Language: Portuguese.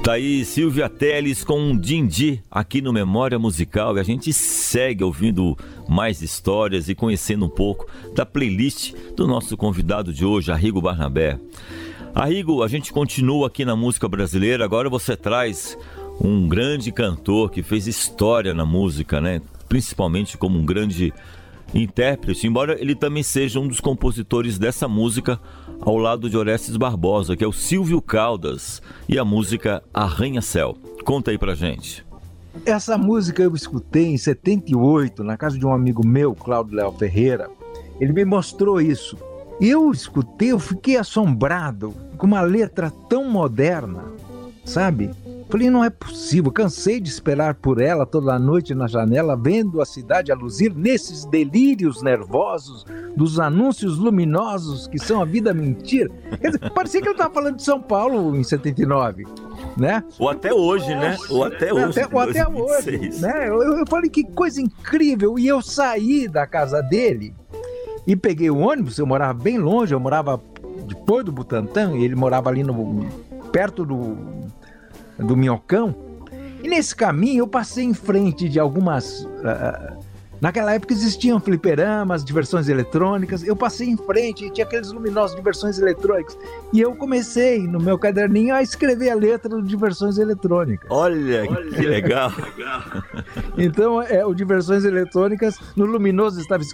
Tá aí Silvia Telles com um Dindi aqui no Memória Musical, e a gente segue ouvindo mais histórias e conhecendo um pouco da playlist do nosso convidado de hoje, Arrigo Barnabé. Arrigo, a gente continua aqui na música brasileira. Agora você traz um grande cantor que fez história na música, né? Principalmente como um grande intérprete, embora ele também seja um dos compositores dessa música ao lado de Orestes Barbosa, que é o Silvio Caldas, e a música Arranha-Céu. Conta aí pra gente. Essa música eu escutei em 78, na casa de um amigo meu, Cláudio Léo Ferreira. Ele me mostrou isso. Eu escutei, eu fiquei assombrado com uma letra tão moderna, sabe? Falei, não é possível, cansei de esperar por ela toda a noite na janela, vendo a cidade a luzir nesses delírios nervosos dos anúncios luminosos que são a vida mentira. Quer dizer, parecia que ele estava falando de São Paulo em 79, né? Ou até hoje, né? Ou até hoje. Até hoje, né? Eu falei, que coisa incrível. E eu saí da casa dele e peguei o ônibus. Eu morava bem longe, eu morava depois do Butantã, e ele morava ali perto do Minhocão, e nesse caminho eu passei em frente de algumas... naquela época existiam fliperamas, diversões eletrônicas, eu passei em frente e tinha aqueles luminosos diversões eletrônicas, e eu comecei no meu caderninho a escrever a letra do diversões eletrônicas. Olha que legal! Então, o diversões eletrônicas, no luminoso estava